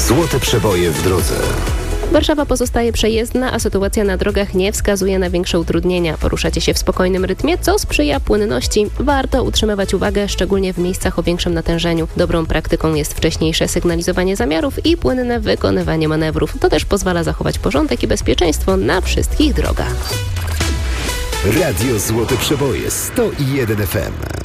Złote przeboje w drodze. Warszawa pozostaje przejezdna, a sytuacja na drogach nie wskazuje na większe utrudnienia. Poruszacie się w spokojnym rytmie, co sprzyja płynności. Warto utrzymywać uwagę, szczególnie w miejscach o większym natężeniu. Dobrą praktyką jest wcześniejsze sygnalizowanie zamiarów i płynne wykonywanie manewrów. To też pozwala zachować porządek i bezpieczeństwo na wszystkich drogach. Radio Złote Przeboje 101 FM.